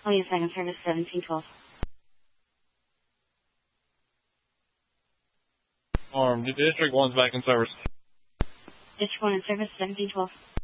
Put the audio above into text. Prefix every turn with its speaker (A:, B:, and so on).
A: Please, second service 1712.
B: District 1's back in service.
A: District 1 in service 1712.